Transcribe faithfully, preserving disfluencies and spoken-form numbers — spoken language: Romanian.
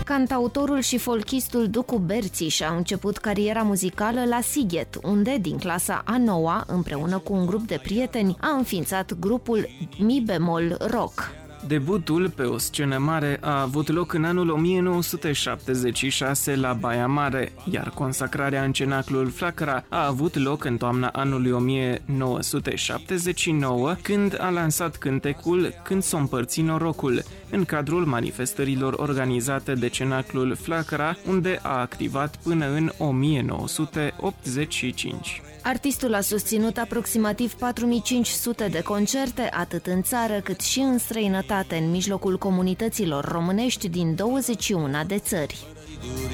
Cantautorul și folchistul Ducu Berții și-a început cariera muzicală la Sighet, unde, din clasa a noua, împreună cu un grup de prieteni, a înființat grupul Mi Bemol Rock. Debutul pe o scenă mare a avut loc în anul o mie nouă sute șaptezeci și șase la Baia Mare, iar consacrarea în cenaclul Flacăra a avut loc în toamna anului o mie nouă sute șaptezeci și nouă, când a lansat cântecul Când s-o împărți norocul, în cadrul manifestărilor organizate de cenaclul Flacăra, unde a activat până în o mie nouă sute optzeci și cinci. Artistul a susținut aproximativ patru mii cinci sute de concerte, atât în țară cât și în străinătate, în mijlocul comunităților românești din douăzeci și unu de țări.